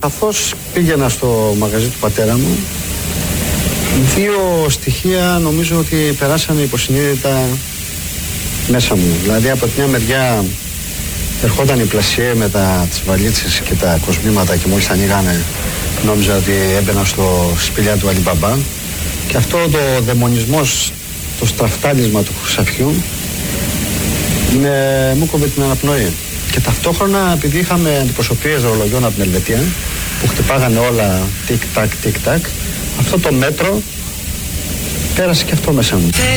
Καθώς πήγαινα στο μαγαζί του πατέρα μου, δύο στοιχεία νομίζω ότι περάσανε υποσυνείδητα μέσα μου. Δηλαδή από τη μια μεριά ερχόταν η πλασιέ με τις βαλίτσες και τα κοσμήματα και μόλις ανοίγανε νόμιζα ότι έμπαινα στο σπηλιά του Αλιμπαμπά, και αυτό το δαιμονισμός, το στραφτάλισμα του χρυσαφιού μου κόβε την αναπνοή. Και ταυτόχρονα, επειδή είχαμε αντιπροσωπείες ρολογιών από την Ελβετία που χτυπάγανε όλα τικ-τακ, τικ-τακ, αυτό το μέτρο πέρασε και αυτό μέσα μου.